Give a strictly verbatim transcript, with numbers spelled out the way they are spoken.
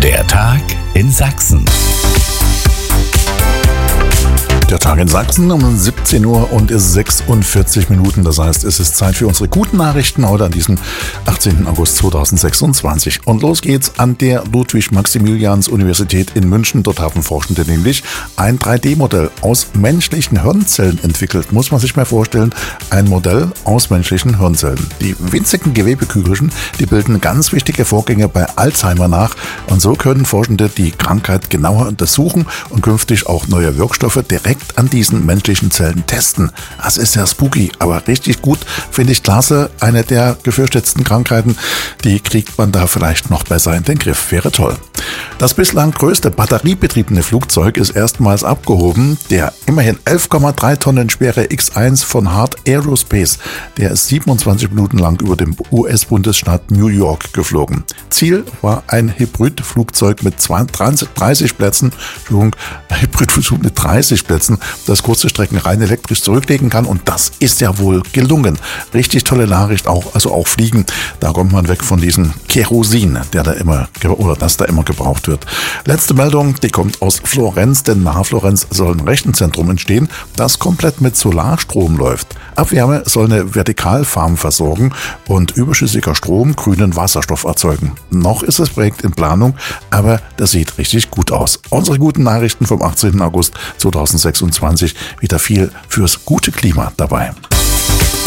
Der Tag in Sachsen. Der Tag in Sachsen um siebzehn Uhr und ist sechsundvierzig Minuten. Das heißt, es ist Zeit für unsere guten Nachrichten heute an diesem achtzehnten August zweitausendsechsundzwanzig. Und los geht's an der Ludwig-Maximilians-Universität in München. Dort haben Forschende nämlich ein drei D Modell aus menschlichen Hirnzellen entwickelt. Muss man sich mal vorstellen, ein Modell aus menschlichen Hirnzellen. Die winzigen Gewebekügelchen, die bilden ganz wichtige Vorgänge bei Alzheimer nach. Und so können Forschende die Krankheit genauer untersuchen und künftig auch neue Wirkstoffe direkt an diesen menschlichen Zellen testen. Das ist ja spooky, aber richtig gut, finde ich klasse. Eine der gefürchtetsten Krankheiten, die kriegt man da vielleicht noch besser in den Griff. Wäre toll. Das bislang größte batteriebetriebene Flugzeug ist erstmals abgehoben. Der immerhin elf Komma drei Tonnen schwere X eins von Hart Aerospace, der ist siebenundzwanzig Minuten lang über dem U S-Bundesstaat New York geflogen. Ziel war ein Hybridflugzeug mit dreißig Plätzen, Entschuldigung, ein Hybridflugzeug mit dreißig Plätzen, das kurze Strecken rein elektrisch zurücklegen kann, und das ist ja wohl gelungen. Richtig tolle Nachricht, auch, also auch Fliegen, da kommt man weg von diesem Kerosin, der da immer, oder das da immer gebraucht wird. Letzte Meldung, die kommt aus Florenz, denn nahe Florenz soll ein Rechenzentrum entstehen, das komplett mit Solarstrom läuft. Abwärme soll eine Vertikalfarm versorgen und überschüssiger Strom grünen Wasserstoff erzeugen. Noch ist das Projekt in Planung, aber das sieht richtig gut aus. Unsere guten Nachrichten vom achtzehnten August zweitausendsechsundzwanzig, wieder viel fürs gute Klima dabei.